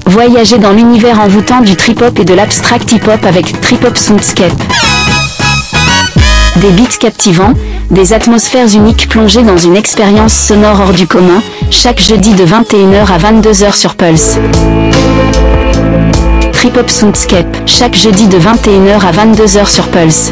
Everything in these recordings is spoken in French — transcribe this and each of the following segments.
Voyagez dans l'univers envoûtant du trip-hop et de l'abstract hip-hop avec Trip-Hop Soundscape. Des beats captivants, des atmosphères uniques plongées dans une expérience sonore hors du commun, chaque jeudi de 21h à 22h sur Pulse. Trip-Hop Soundscape, chaque jeudi de 21h à 22h sur Pulse.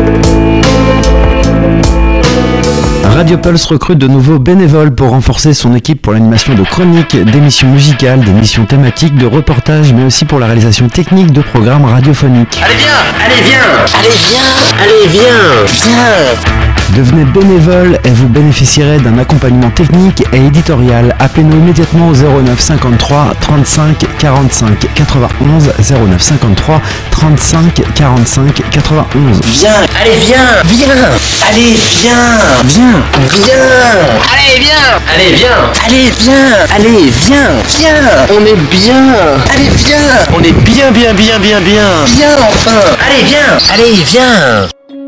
Radio Pulse recrute de nouveaux bénévoles pour renforcer son équipe pour l'animation de chroniques, d'émissions musicales, d'émissions thématiques, de reportages, mais aussi pour la réalisation technique de programmes radiophoniques. Allez viens, allez viens, allez viens, allez viens, viens. Devenez bénévole et vous bénéficierez d'un accompagnement technique et éditorial. Appelez-nous immédiatement au 09 53 35 45 91 09 53 35 45 91. Viens, allez viens, viens, allez viens, viens, viens, allez viens, allez viens, allez viens, allez viens, viens, on est bien, allez viens, on est bien, viens enfin, allez viens.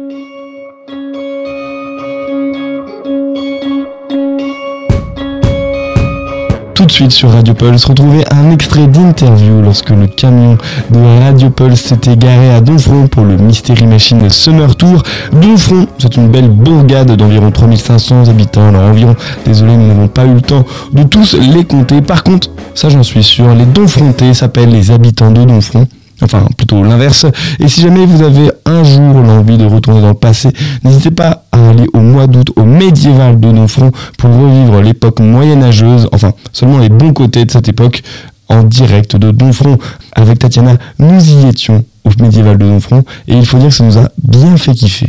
Tout de suite sur Radio Pulse, retrouvez un extrait d'interview lorsque le camion de Radio Pulse s'était garé à Domfront pour le Mystery Machine Summer Tour. Domfront, c'est une belle bourgade d'environ 3500 habitants. Alors environ, désolé, nous n'avons pas eu le temps de tous les compter. Par contre, ça j'en suis sûr, les Domfrontais s'appellent les habitants de Domfront. Enfin, plutôt l'inverse. Et si jamais vous avez un jour l'envie de retourner dans le passé, n'hésitez pas à aller au mois d'août au médiéval de Domfront pour revivre l'époque moyenâgeuse, enfin, seulement les bons côtés de cette époque, en direct de Domfront. Avec Tatiana, nous y étions au médiéval de Domfront et il faut dire que ça nous a bien fait kiffer.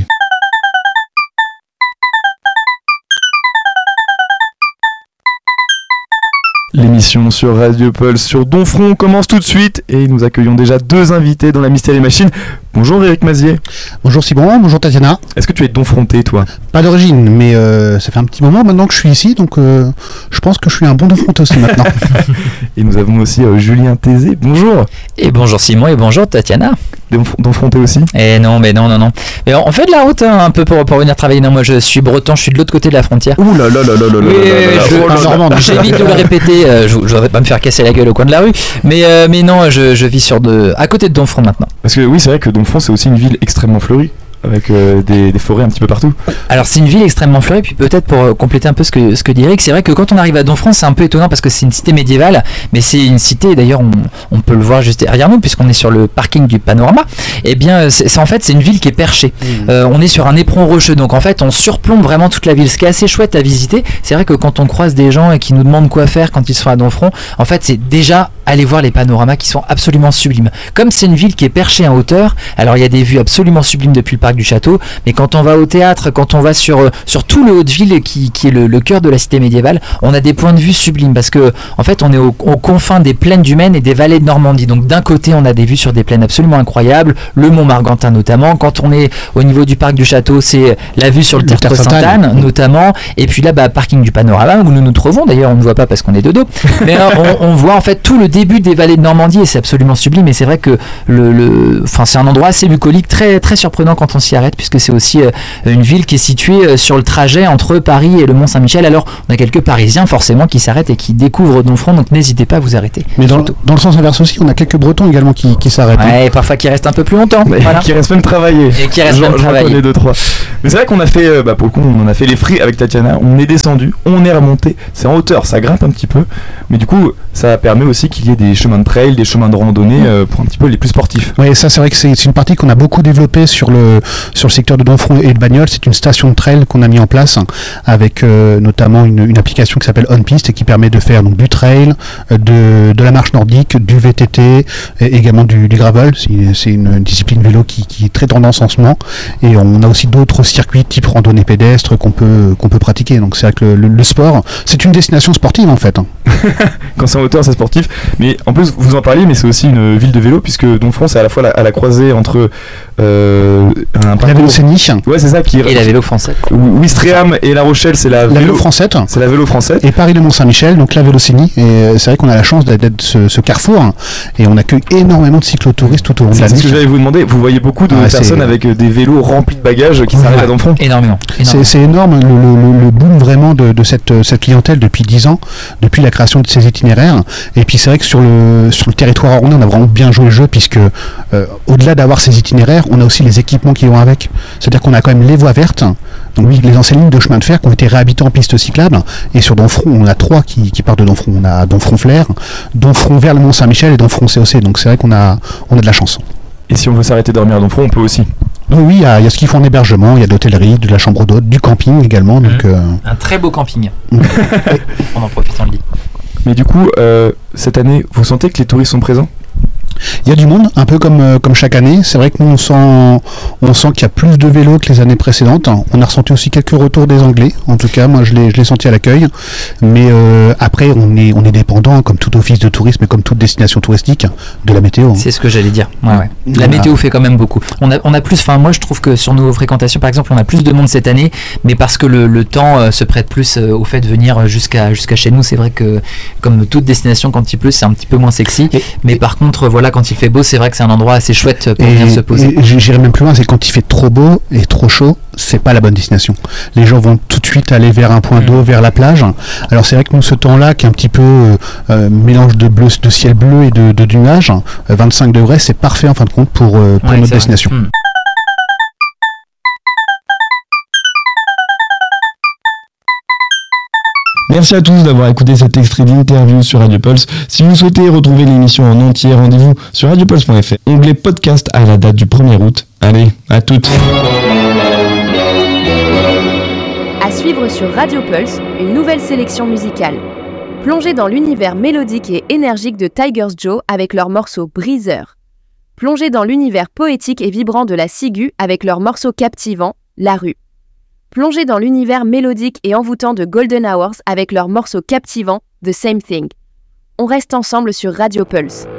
L'émission sur Radio Pulse sur Domfront commence tout de suite et nous accueillons déjà deux invités dans la Mystery Machine. Bonjour Eric Mazier. Bonjour Simon, bonjour Tatiana. Est-ce que tu es Domfrontais toi ? Pas d'origine, mais ça fait un petit moment maintenant que je suis ici, donc je pense que je suis un bon Domfrontais aussi maintenant. Et nous avons aussi Julien Tézé. Bonjour. Et bonjour Simon et bonjour Tatiana. Domfrontais aussi ? Et non. Mais on fait de la route un peu pour venir travailler. Non, moi je suis breton, je suis de l'autre côté de la frontière. Ouh là là là là là là là. J'évite de le répéter, je voudrais pas me faire casser la gueule au coin de la rue, mais non, je vis à côté de Domfront maintenant. Parce que oui, c'est vrai que Domfront c'est aussi une ville extrêmement fleurie, avec des forêts un petit peu partout. Alors c'est une ville extrêmement fleurie, puis peut-être pour compléter un peu ce que dit Eric, c'est vrai que quand on arrive à Domfront c'est un peu étonnant parce que c'est une cité médiévale, mais c'est une cité, d'ailleurs on peut le voir juste derrière nous puisqu'on est sur le parking du Panorama, et bien c'est en fait c'est une ville qui est perchée. On est sur un éperon rocheux, donc en fait on surplombe vraiment toute la ville, ce qui est assez chouette à visiter. C'est vrai que quand on croise des gens et qui nous demandent quoi faire quand ils sont à Domfront, en fait c'est déjà aller voir les panoramas qui sont absolument sublimes. Comme c'est une ville qui est perchée en hauteur, alors il y a des vues absolument sublimes depuis le parc du château, mais quand on va au théâtre, quand on va sur tout le Haut-de-Ville qui est le cœur de la cité médiévale, on a des points de vue sublimes parce que en fait on est aux confins des plaines du Maine et des vallées de Normandie. Donc d'un côté on a des vues sur des plaines absolument incroyables, le Mont Margantin notamment. Quand on est au niveau du parc du château, c'est la vue sur le Tertre Sainte-Anne notamment, et puis là parking du Panorama où nous nous trouvons. D'ailleurs on ne voit pas parce qu'on est de dos, mais on voit en fait tout le début des vallées de Normandie et c'est absolument sublime. Et c'est vrai que c'est un endroit assez bucolique, très très surprenant quand on s'y arrête, puisque c'est aussi une ville qui est située sur le trajet entre Paris et le Mont-Saint-Michel. Alors on a quelques Parisiens forcément qui s'arrêtent et qui découvrent Domfront, donc n'hésitez pas à vous arrêter. Mais dans le sens inverse aussi, on a quelques Bretons également qui s'arrêtent. Ouais, parfois qui restent un peu plus longtemps. Voilà. Qui restent même travailler. Et qui restent même travailler. J'en connais 2-3. Mais c'est vrai qu'on a fait, pour le coup, on a fait les fris avec Tatiana, on est descendu, on est remonté, c'est en hauteur, ça grimpe un petit peu, mais du coup ça permet aussi qu'il y ait des chemins de trail, des chemins de randonnée pour un petit peu les plus sportifs. Oui, ça c'est vrai que c'est une partie qu'on a beaucoup développée sur le secteur de Domfront et de Bagnols. C'est une station de trail qu'on a mis en place avec notamment une application qui s'appelle OnPiste et qui permet de faire donc du trail, de la marche nordique, du VTT et également du gravel. C'est une discipline vélo qui est très tendance en ce moment, et on a aussi d'autres circuits type randonnée pédestre qu'on peut pratiquer. Donc c'est vrai que le sport, c'est une destination sportive en fait. Quand c'est en hauteur, c'est sportif, mais en plus vous en parliez, mais c'est aussi une ville de vélo puisque Domfront c'est à la fois à la croisée entre la Vélocénie. Ouais, c'est ça et la Vélo Française. Ouistreham et La Rochelle, c'est la Vélo Française. C'est la Vélo Française. Et Paris le Mont-Saint-Michel, donc la Vélocénie. Et c'est vrai qu'on a la chance d'être ce carrefour, et on accueille énormément de cyclotouristes tout au long de l'année. C'est ce que j'allais vous demander. Vous voyez beaucoup de personnes avec des vélos remplis de bagages qui s'arrêtent à Domfront. Énormément. C'est énorme le boom vraiment de cette clientèle depuis 10 ans, depuis la création de ces itinéraires. Et puis c'est vrai que sur le territoire rouennais, on a vraiment bien joué le jeu, puisque au-delà d'avoir ces itinéraires, on a aussi les équipements qui vont avec. C'est-à-dire qu'on a quand même les voies vertes, donc oui, les anciennes lignes de chemin de fer qui ont été réhabilitées en pistes cyclables. Et sur Donfront, on a 3 qui partent de Donfront. On a Donfront-Flair, Donfront vers le Mont-Saint-Michel et Donfront-COC. Donc c'est vrai qu'on a de la chance. Et si on veut s'arrêter dormir à Donfront, on peut aussi. Oui, il y a ce qu'ils font en hébergement, il y a de l'hôtellerie, de la chambre d'hôte, du camping également. Donc, un très beau camping. On en profite, on le dit. Mais du coup, cette année, vous sentez que les touristes sont présents ? Il y a du monde, un peu comme chaque année. C'est vrai que nous, on sent qu'il y a plus de vélos que les années précédentes. On a ressenti aussi quelques retours des Anglais. En tout cas, moi, je l'ai senti à l'accueil. Mais après, on est dépendant, comme tout office de tourisme et comme toute destination touristique, de la météo. C'est ce que j'allais dire. Ouais. La météo fait quand même beaucoup. On a plus. Enfin, moi, je trouve que sur nos fréquentations, par exemple, on a plus de monde cette année, mais parce que le temps se prête plus au fait de venir jusqu'à chez nous. C'est vrai que, comme toute destination, quand il pleut, c'est un petit peu moins sexy. Mais par contre, voilà. Quand il fait beau, c'est vrai que c'est un endroit assez chouette pour venir se poser. Et j'irai même plus loin, c'est quand il fait trop beau et trop chaud, c'est pas la bonne destination. Les gens vont tout de suite aller vers un point d'eau, vers la plage. Alors c'est vrai que nous, ce temps-là, qui est un petit peu mélange de ciel bleu et de nuages, 25 degrés, c'est parfait en fin de compte pour notre destination. Merci à tous d'avoir écouté cet extrait d'interview sur Radio Pulse. Si vous souhaitez retrouver l'émission en entier, rendez-vous sur radiopulse.fr, onglet podcast à la date du 1er août. Allez, à toutes. À suivre sur Radio Pulse, une nouvelle sélection musicale. Plongez dans l'univers mélodique et énergique de Tigers Jaw avec leur morceau Breezer. Plongez dans l'univers poétique et vibrant de la ciguë avec leur morceau captivant La Rue. Plongez dans l'univers mélodique et envoûtant de Golden Hours avec leur morceau captivant The Same Thing. On reste ensemble sur Radio Pulse.